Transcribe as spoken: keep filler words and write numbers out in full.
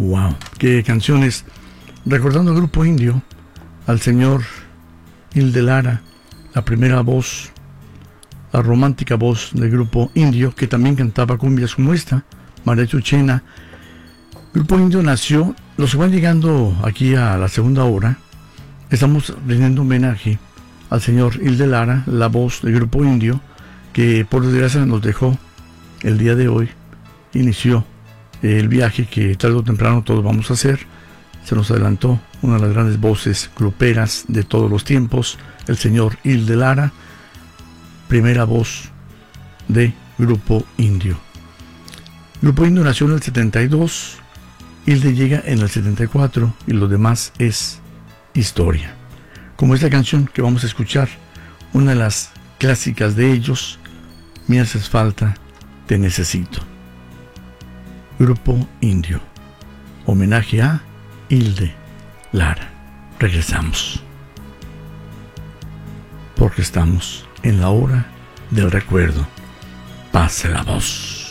Wow, qué canciones. Recordando al grupo indio, al señor Hilde Lara, la primera voz, la romántica voz del grupo indio, que también cantaba cumbias como esta, María Chuchena. Grupo Indio nació, los que van llegando aquí a la segunda hora, estamos rindiendo homenaje al señor Hilde Lara, la voz del Grupo Indio, que por desgracia nos dejó el día de hoy. Inició el viaje que tarde o temprano todos vamos a hacer. Se nos adelantó una de las grandes voces gruperas de todos los tiempos, el señor Hilde Lara, primera voz de Grupo Indio. Grupo Indio nació en el setenta y dos, Hilde llega en el setenta y cuatro y lo demás es historia. Como esta canción que vamos a escuchar, una de las clásicas de ellos, Me haces falta, te necesito. Grupo Indio, homenaje a Hilde Lara. Regresamos, porque estamos en la hora del recuerdo. Pase la voz.